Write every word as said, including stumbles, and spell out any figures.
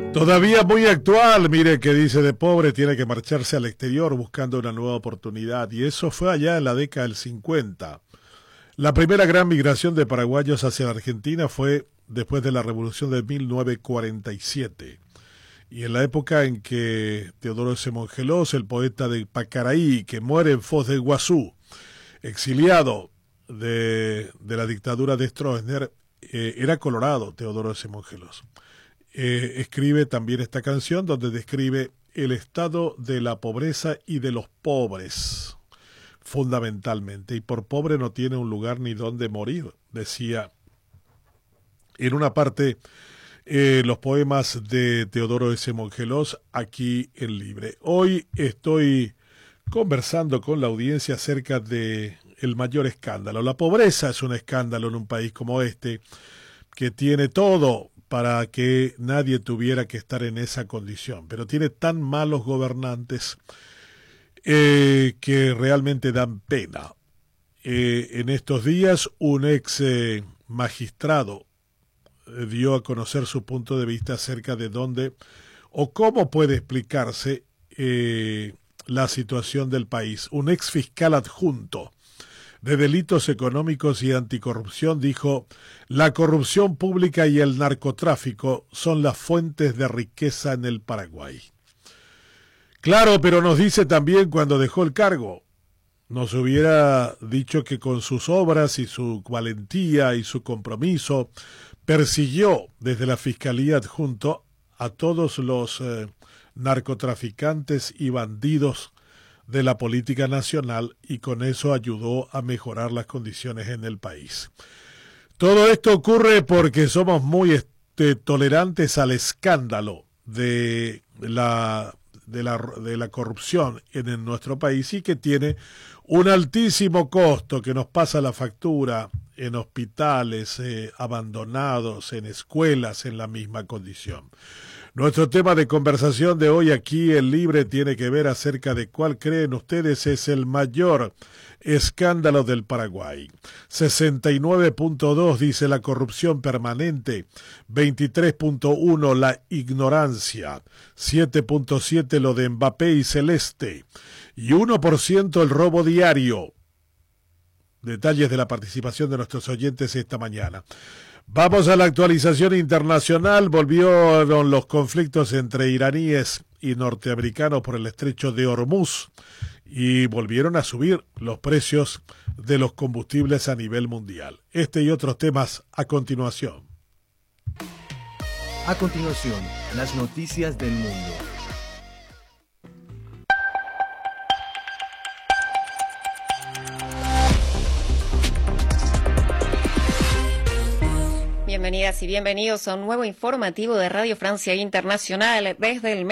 Todavía muy actual, mire que dice de pobre tiene que marcharse al exterior buscando una nueva oportunidad, y eso fue allá en la década del cincuenta. La primera gran migración de paraguayos hacia la Argentina fue después de la Revolución de mil novecientos cuarenta y siete. Y en la época en que Teodoro S. Mongelos, el poeta de Pacaraí, que muere en Foz del Iguazú, exiliado de, de la dictadura de Stroessner, eh, era colorado Teodoro S. Mongelos. Eh, escribe también esta canción donde describe el estado de la pobreza y de los pobres, fundamentalmente. Y por pobre no tiene un lugar ni donde morir, decía en una parte eh, los poemas de Teodoro S. Mongelos aquí en Libre. Hoy estoy conversando con la audiencia acerca de el mayor escándalo. La pobreza es un escándalo en un país como este, que tiene todo para que nadie tuviera que estar en esa condición, pero tiene tan malos gobernantes eh, que realmente dan pena. Eh, en estos días un ex eh, magistrado eh, dio a conocer su punto de vista acerca de dónde o cómo puede explicarse eh, la situación del país. Un ex fiscal adjunto de delitos económicos y anticorrupción dijo: la corrupción pública y el narcotráfico son las fuentes de riqueza en el Paraguay. Claro, pero nos dice también cuando dejó el cargo, nos hubiera dicho que con sus obras y su valentía y su compromiso persiguió desde la Fiscalía adjunto a todos los eh, narcotraficantes y bandidos de la política nacional, y con eso ayudó a mejorar las condiciones en el país. Todo esto ocurre porque somos muy este, tolerantes al escándalo de la, de, la, de la corrupción en, en nuestro país, y que tiene un altísimo costo que nos pasa la factura en hospitales eh, abandonados, en escuelas en la misma condición. Nuestro tema de conversación de hoy aquí en Libre tiene que ver acerca de cuál creen ustedes es el mayor escándalo del Paraguay. sesenta y nueve punto dos dice la corrupción permanente, veintitrés punto uno la ignorancia, siete punto siete lo de Mbappé y Celeste, y uno por ciento el robo diario. Detalles de la participación de nuestros oyentes esta mañana. Vamos a la actualización internacional. Volvieron los conflictos entre iraníes y norteamericanos por el estrecho de Hormuz y volvieron a subir los precios de los combustibles a nivel mundial. Este y otros temas a continuación. A continuación, las noticias del mundo. Bienvenidas y bienvenidos a un nuevo informativo de Radio Francia Internacional desde el